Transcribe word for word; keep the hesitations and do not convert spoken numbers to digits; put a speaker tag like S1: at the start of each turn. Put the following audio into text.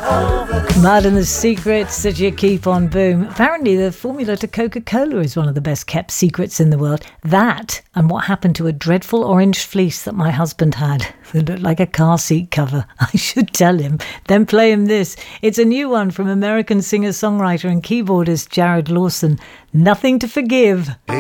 S1: Mud and the secrets that you keep on boom. Apparently the formula to Coca-Cola is one of the best kept secrets in the world. That and what happened to a dreadful orange fleece that my husband had that looked like a car seat cover. I should tell him. Then play him this. It's a new one from American singer-songwriter and keyboardist Jared Lawson. Nothing to Forgive.